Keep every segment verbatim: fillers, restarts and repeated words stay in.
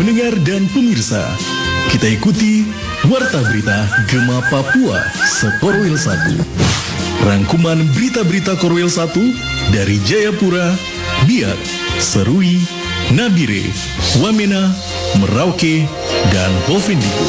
pendengar dan pemirsa, kita ikuti Warta Berita Gema Papua Sekorwil satu. Rangkuman berita-berita Korwil satu dari Jayapura, Biak, Serui, Nabire, Wamena, Merauke, dan Bovendigul.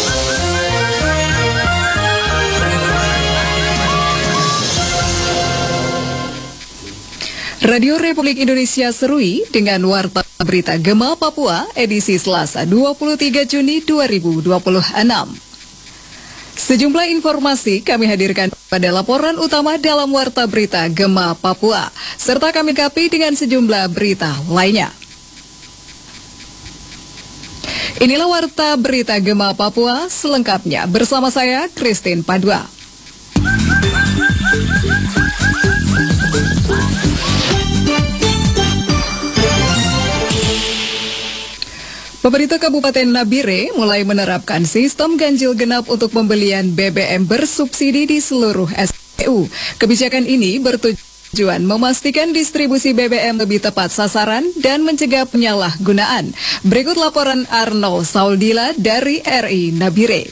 Radio Republik Indonesia Serui dengan Warta Berita Gema Papua edisi Selasa dua puluh tiga Juni dua ribu dua puluh enam. Sejumlah informasi kami hadirkan pada laporan utama dalam Warta Berita Gema Papua, serta kami lengkapi dengan sejumlah berita lainnya. Inilah Warta Berita Gema Papua selengkapnya bersama saya, Christine Padua. Pemerintah Kabupaten Nabire mulai menerapkan sistem ganjil genap untuk pembelian B B M bersubsidi di seluruh S P B U. Kebijakan ini bertujuan memastikan distribusi B B M lebih tepat sasaran dan mencegah penyalahgunaan. Berikut laporan Arnold Saudila dari R I Nabire.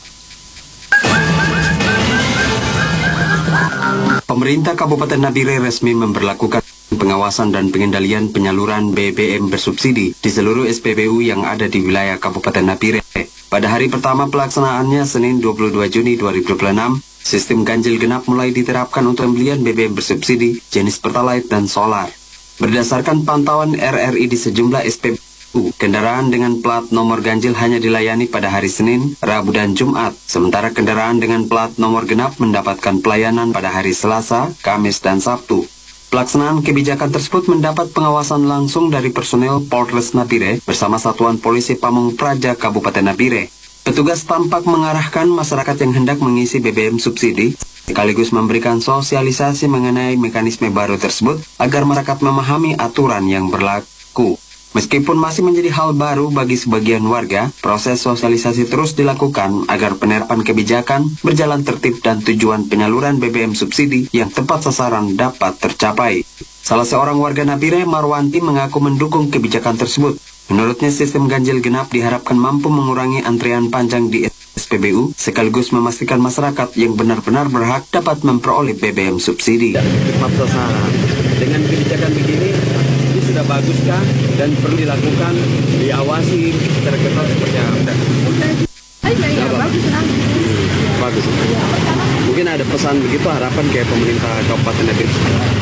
Pemerintah Kabupaten Nabire resmi memberlakukan pengawasan dan pengendalian penyaluran B B M bersubsidi di seluruh S P B U yang ada di wilayah Kabupaten Nabire. Pada hari pertama pelaksanaannya, Senin dua puluh dua Juni dua ribu dua puluh enam, sistem ganjil genap mulai diterapkan untuk pembelian B B M bersubsidi jenis Pertalite dan solar. Berdasarkan pantauan R R I di sejumlah S P B U, kendaraan dengan plat nomor ganjil hanya dilayani pada hari Senin, Rabu, dan Jumat, sementara kendaraan dengan plat nomor genap mendapatkan pelayanan pada hari Selasa, Kamis, dan Sabtu. Pelaksanaan kebijakan tersebut mendapat pengawasan langsung dari personel Polres Nabire bersama Satuan Polisi Pamung Praja Kabupaten Nabire. Petugas tampak mengarahkan masyarakat yang hendak mengisi B B M subsidi, sekaligus memberikan sosialisasi mengenai mekanisme baru tersebut agar masyarakat memahami aturan yang berlaku. Meskipun masih menjadi hal baru bagi sebagian warga, proses sosialisasi terus dilakukan agar penerapan kebijakan berjalan tertib dan tujuan penyaluran B B M subsidi yang tepat sasaran dapat tercapai. Salah seorang warga Nabire, Marwanti, mengaku mendukung kebijakan tersebut. Menurutnya, sistem ganjil genap diharapkan mampu mengurangi antrian panjang di S P B U, sekaligus memastikan masyarakat yang benar-benar berhak dapat memperoleh B B M subsidi. Tepat sasaran. Dengan kebijakan begini, ini sudah baguskah dan perlu dilakukan, diawasi secara ketat seperti apa? Iya, iya, bagus lah. Bagus. Mungkin ada pesan begitu, harapan kayak pemerintah Kabupaten Nabire.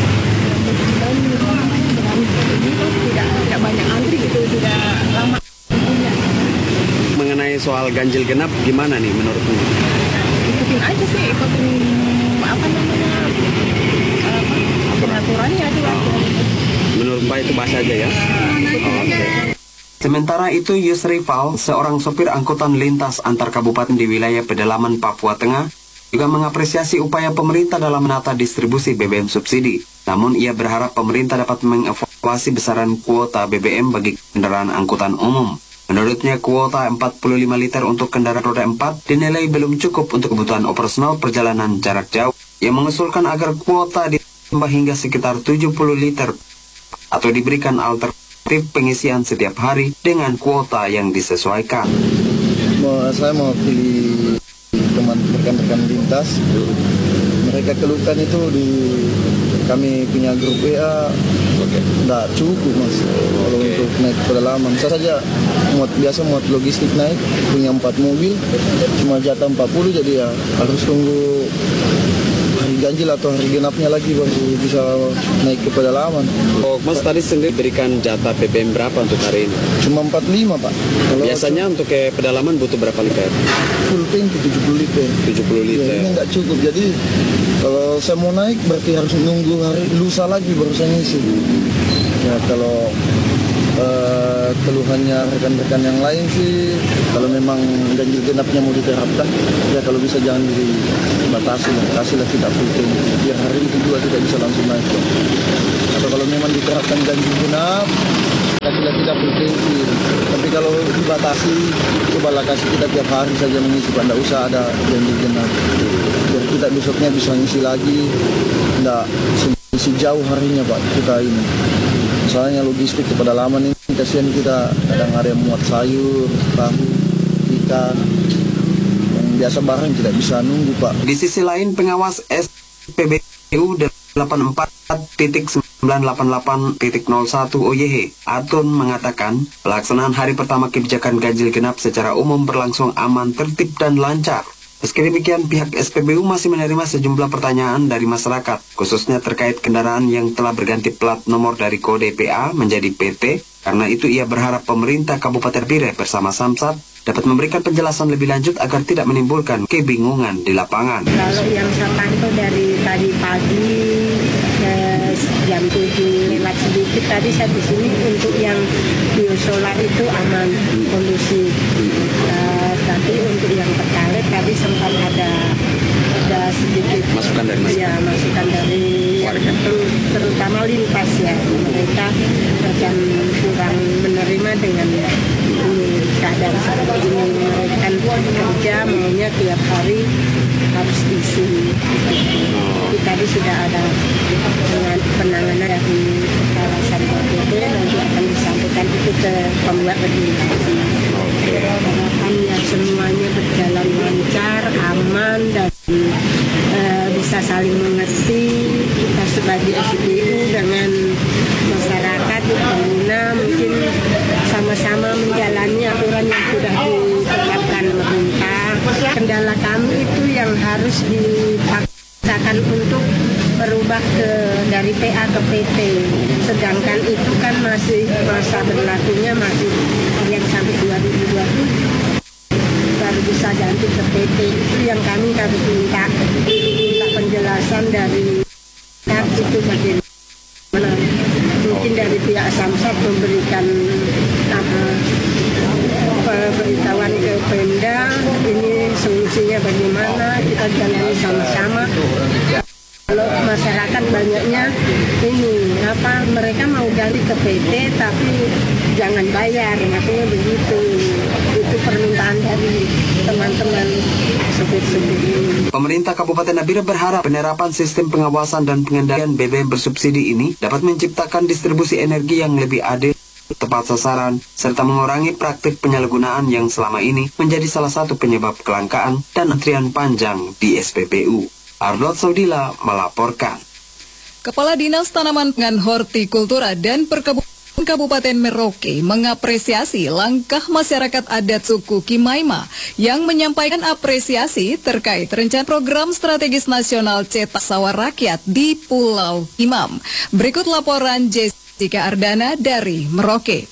Tidak, tidak banyak antri gitu, tidak lama. Mengenai soal ganjil genap, gimana nih menurutmu? Ikutin aja sih, ikutin apa namanya, apa, peraturannya aja lah. Menurut Pak itu bahasa aja ya? Oh, okay. Sementara itu, Yusrifal, seorang sopir angkutan lintas antar kabupaten di wilayah pedalaman Papua Tengah, juga mengapresiasi upaya pemerintah dalam menata distribusi B B M subsidi. Namun ia berharap pemerintah dapat mengevaluasi besaran kuota B B M bagi kendaraan angkutan umum. Menurutnya, kuota empat puluh lima liter untuk kendaraan roda empat dinilai belum cukup untuk kebutuhan operasional perjalanan jarak jauh. Ia mengusulkan agar kuota ditambah hingga sekitar tujuh puluh liter atau diberikan alternatif pengisian setiap hari dengan kuota yang disesuaikan. Saya mau pilih teman rekan-rekan lintas. Mereka keluhkan itu di kami punya grup W A, tidak cukup mas. Kalau okay. untuk naik pedalaman, saya saja muat biasa muat logistik naik, punya empat mobil, cuma jatah empat puluh, jadi ya harus tunggu hari ganjil atau hari genapnya lagi baru bisa naik ke pedalaman. Oh, mas tadi sendiri berikan jatah B B M berapa untuk hari ini? Cuma empat puluh lima pak. Kalau biasanya untuk ke pedalaman butuh berapa liter? Full tank tujuh puluh liter. tujuh puluh liter. Ya, ini nggak cukup, jadi kalau saya mau naik berarti harus nunggu hari lusa lagi baru saya ngisi. Ya kalau uh, keluhannya rekan-rekan yang lain sih, kalau memang ganjil genapnya mau diterapkan, ya kalau bisa jangan dibatasi lah, kasihlah kita full tank, biar hari itu juga tidak bisa langsung naik. Atau kalau memang diterapkan ganjil genap, kasihlah kita full tank. Tapi kalau dibatasi, cobalah kasih kita tiap hari saja mengisi, tidak usah ada ganjil genap. Biar kita besoknya bisa ngisi lagi, tidak ngisi jauh harinya pak kita ini. Misalnya logistik ke pedalaman ini kasihan kita, kadang ada yang muat sayur, tahu, ikan, yang biasa barang tidak bisa nunggu Pak. Di sisi lain, pengawas S P B U delapan puluh empat titik sembilan delapan delapan titik nol satu O Y H Atun mengatakan pelaksanaan hari pertama kebijakan ganjil genap secara umum berlangsung aman, tertib, dan lancar. Meski demikian, pihak S P B U masih menerima sejumlah pertanyaan dari masyarakat, khususnya terkait kendaraan yang telah berganti plat nomor dari kode P A menjadi P T. Karena itu ia berharap pemerintah Kabupaten Bire bersama Samsat dapat memberikan penjelasan lebih lanjut agar tidak menimbulkan kebingungan di lapangan. Kalau yang saya pantau dari tadi pagi ke jam tujuh lewat sedikit tadi saya di sini, untuk yang biosolar itu aman, kondusif. Uh, tapi untuk yang pertalite tadi sempat ada ada sedikit masukan dari masyarakat. Ya, masukan dari warga, ter- terutama lintas ya, mereka macam kurang menerima dengan ini, keadaan seperti ini. Mereka kan kerja maunya tiap hari harus isi. Jadi tadi sudah ada penanganan dari kawasan B P P, nanti akan disampaikan itu ke pembuat regulasi. Harapan ya semuanya berjalan lancar, aman, dan e, bisa saling mengerti. Kita sebagai S P B U dengan masyarakat pengguna mungkin sama-sama menjalani aturan yang sudah ditetapkan pemerintah. Kendala kami itu yang harus dipaksakan untuk berubah ke dari P A ke P T, sedangkan itu kan masih masa berlakunya masih yang sampai dua ribu dua puluh tujuh baru bisa ganti ke P T. Itu yang kami harus minta minta penjelasan dari kan itu bagaimana. Mungkin dari pihak Samsat memberikan apa, pemberitahuan ke Pemda, ini solusinya bagaimana, kita jalani sama-sama. Kalau masyarakat banyaknya ini apa, mereka mau ganti ke P T tapi jangan bayar, maksudnya begitu. Itu permintaan dari teman-teman supir-supir ini. Pemerintah Kabupaten Nabire berharap penerapan sistem pengawasan dan pengendalian B B M bersubsidi ini dapat menciptakan distribusi energi yang lebih adil, tepat sasaran, serta mengurangi praktik penyalahgunaan yang selama ini menjadi salah satu penyebab kelangkaan dan antrian panjang di S P B U. Ardot Saudila melaporkan. Kepala Dinas Tanaman Pangan, Hortikultura dan Perkebunan Kabupaten Merauke mengapresiasi langkah masyarakat adat suku Kimaima yang menyampaikan apresiasi terkait rencana program strategis nasional Cetak Sawah Rakyat di Pulau Imam. Berikut laporan Jessica Ardana dari Merauke.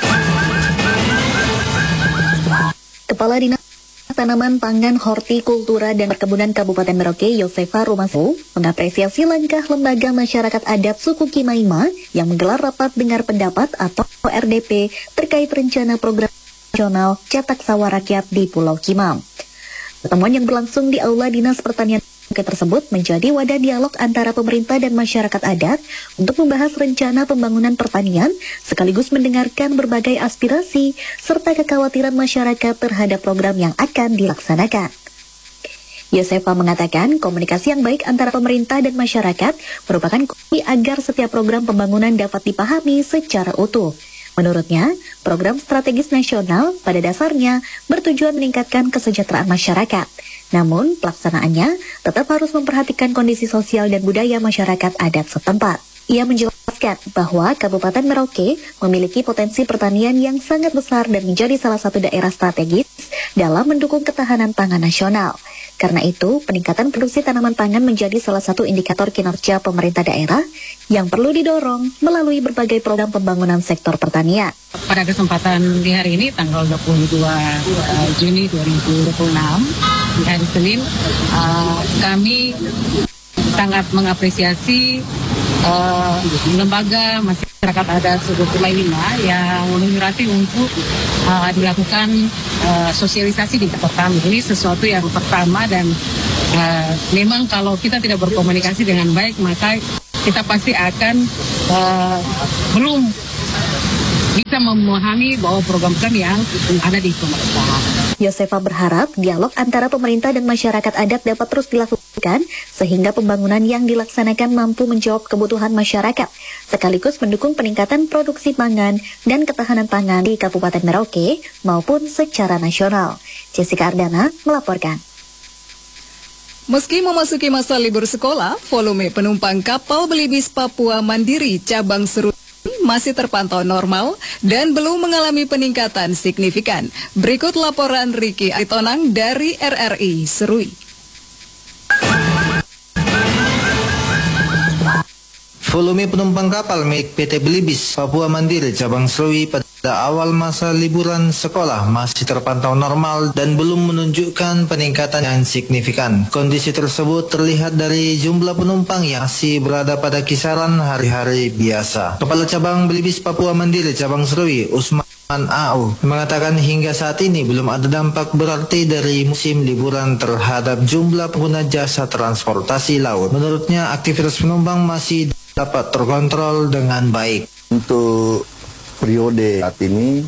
Kepala Dinas Tanaman Pangan, Hortikultura dan Perkebunan Kabupaten Merauke, Yosefa Rumasu, mengapresiasi langkah lembaga masyarakat adat suku Kimaima yang menggelar rapat dengar pendapat atau R D P terkait rencana program nasional Cetak Sawah Rakyat di Pulau Kimam. Pertemuan yang berlangsung di Aula Dinas Pertanian tersebut menjadi wadah dialog antara pemerintah dan masyarakat adat untuk membahas rencana pembangunan pertanian sekaligus mendengarkan berbagai aspirasi serta kekhawatiran masyarakat terhadap program yang akan dilaksanakan. Yosefa mengatakan komunikasi yang baik antara pemerintah dan masyarakat merupakan kunci agar setiap program pembangunan dapat dipahami secara utuh. Menurutnya, program strategis nasional pada dasarnya bertujuan meningkatkan kesejahteraan masyarakat. Namun, pelaksanaannya tetap harus memperhatikan kondisi sosial dan budaya masyarakat adat setempat. Ia menjelaskan bahwa Kabupaten Merauke memiliki potensi pertanian yang sangat besar dan menjadi salah satu daerah strategis dalam mendukung ketahanan pangan nasional. Karena itu, peningkatan produksi tanaman pangan menjadi salah satu indikator kinerja pemerintah daerah yang perlu didorong melalui berbagai program pembangunan sektor pertanian. Pada kesempatan di hari ini, tanggal dua puluh dua Juni dua ribu dua puluh enam, di hari Senin, uh, kami sangat mengapresiasi uh, lembaga masyarakat adat suku Kimaima yang menyurati untuk uh, dilakukan uh, sosialisasi di kantor kami. Ini sesuatu yang pertama dan uh, memang kalau kita tidak berkomunikasi dengan baik maka kita pasti akan uh, belum bisa memahami bahwa program-program yang ada di pemerintah. Yosefa berharap dialog antara pemerintah dan masyarakat adat dapat terus dilakukan sehingga pembangunan yang dilaksanakan mampu menjawab kebutuhan masyarakat, sekaligus mendukung peningkatan produksi pangan dan ketahanan pangan di Kabupaten Merauke maupun secara nasional. Jessica Ardana melaporkan. Meski memasuki masa libur sekolah, volume penumpang kapal Belibis Papua Mandiri cabang Serui masih terpantau normal dan belum mengalami peningkatan signifikan. Berikut laporan Riki Aitonang dari R R I Serui. Volume penumpang kapal milik P T Belibis Papua Mandiri cabang Serui pada awal masa liburan sekolah masih terpantau normal dan belum menunjukkan peningkatan yang signifikan. Kondisi tersebut terlihat dari jumlah penumpang yang masih berada pada kisaran hari-hari biasa. Kepala Cabang Belibis Papua Mandiri cabang Serui, Usman A U, mengatakan hingga saat ini belum ada dampak berarti dari musim liburan terhadap jumlah pengguna jasa transportasi laut. Menurutnya, aktivitas penumpang masih dapat terkontrol dengan baik. Untuk periode saat ini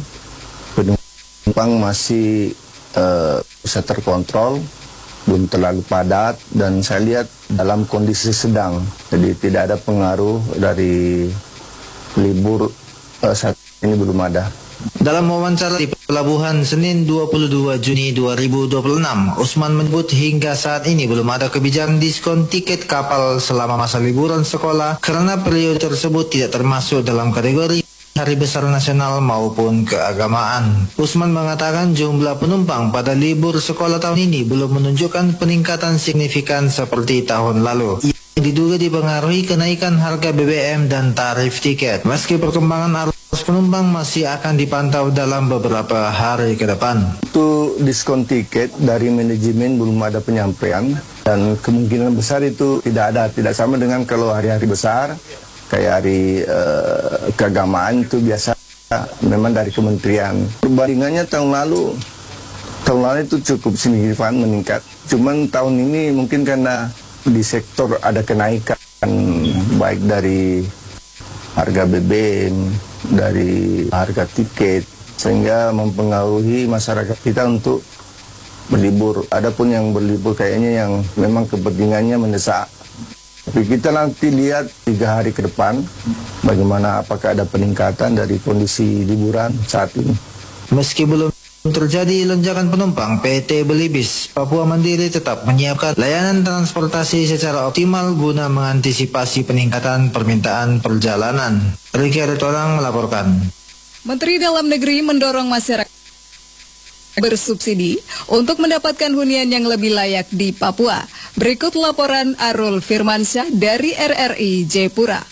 penumpang masih uh, bisa terkontrol, belum terlalu padat, dan saya lihat dalam kondisi sedang, jadi tidak ada pengaruh dari libur uh, saat ini, belum ada. Dalam wawancara di Pelabuhan Senin dua puluh dua Juni dua ribu dua puluh enam, Usman menyebut hingga saat ini belum ada kebijakan diskon tiket kapal selama masa liburan sekolah karena periode tersebut tidak termasuk dalam kategori hari besar nasional maupun keagamaan. Usman mengatakan jumlah penumpang pada libur sekolah tahun ini belum menunjukkan peningkatan signifikan seperti tahun lalu. Diduga dipengaruhi kenaikan harga B B M dan tarif tiket. Meski perkembangan arus penumpang masih akan dipantau dalam beberapa hari ke depan. Untuk diskon tiket dari manajemen belum ada penyampaian, dan kemungkinan besar itu tidak ada, tidak sama dengan kalau hari-hari besar kayak hari uh, keagamaan itu biasa memang dari kementerian. Perbandingannya tahun lalu, tahun lalu itu cukup signifikan meningkat. Cuman tahun ini mungkin karena di sektor ada kenaikan baik dari harga B B M, dari harga tiket, sehingga mempengaruhi masyarakat kita untuk berlibur. Adapun yang berlibur kayaknya yang memang kepentingannya mendesak. Tapi kita nanti lihat tiga hari ke depan bagaimana, apakah ada peningkatan dari kondisi liburan saat ini. Meski belum terjadi lonjakan penumpang, P T Belibis Papua Mandiri tetap menyiapkan layanan transportasi secara optimal guna mengantisipasi peningkatan permintaan perjalanan. Riki Aritonang melaporkan. Menteri Dalam Negeri mendorong masyarakat bersubsidi untuk mendapatkan hunian yang lebih layak di Papua. Berikut laporan Arul Firmansyah dari R R I Jayapura.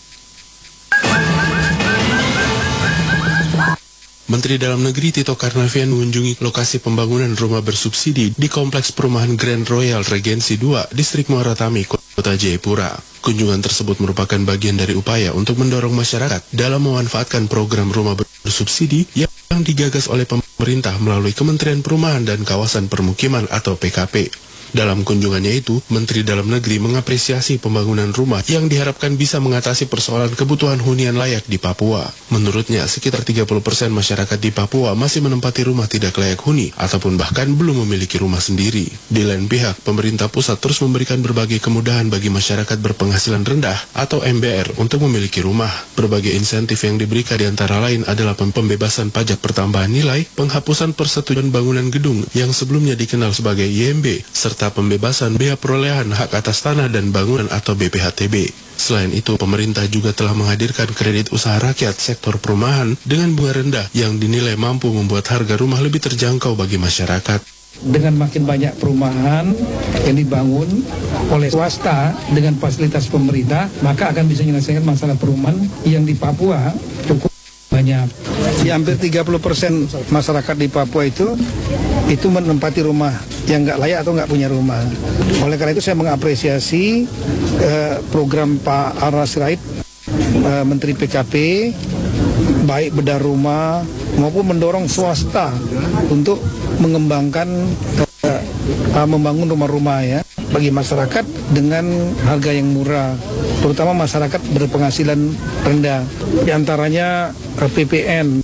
Menteri Dalam Negeri Tito Karnavian mengunjungi lokasi pembangunan rumah bersubsidi di Kompleks Perumahan Grand Royal Regency dua, Distrik Muara Tami, Kota Jayapura. Kunjungan tersebut merupakan bagian dari upaya untuk mendorong masyarakat dalam memanfaatkan program rumah bersubsidi yang digagas oleh pemerintah melalui Kementerian Perumahan dan Kawasan Permukiman atau P K P. Dalam kunjungannya itu, Menteri Dalam Negeri mengapresiasi pembangunan rumah yang diharapkan bisa mengatasi persoalan kebutuhan hunian layak di Papua. Menurutnya, sekitar tiga puluh persen masyarakat di Papua masih menempati rumah tidak layak huni ataupun bahkan belum memiliki rumah sendiri. Di lain pihak, pemerintah pusat terus memberikan berbagai kemudahan bagi masyarakat berpenghasilan rendah atau M B R untuk memiliki rumah. Berbagai insentif yang diberikan di antara lain adalah pembebasan pajak pertambahan nilai, penghapusan persetujuan bangunan gedung yang sebelumnya dikenal sebagai Y M B, serta pembebasan biaya perolehan hak atas tanah dan bangunan atau B P H T B. Selain itu, pemerintah juga telah menghadirkan kredit usaha rakyat sektor perumahan dengan bunga rendah yang dinilai mampu membuat harga rumah lebih terjangkau bagi masyarakat. Dengan makin banyak perumahan yang dibangun oleh swasta dengan fasilitas pemerintah, maka akan bisa menyelesaikan masalah perumahan yang di Papua cukup banyak. Di hampir tiga puluh persen masyarakat di Papua itu itu menempati rumah yang nggak layak atau nggak punya rumah. Oleh karena itu saya mengapresiasi eh, program Pak Aras Rait, eh, Menteri P K P, baik bedah rumah maupun mendorong swasta untuk mengembangkan eh, eh, membangun rumah-rumah ya. bagi masyarakat dengan harga yang murah, terutama masyarakat berpenghasilan rendah, di antaranya P P N.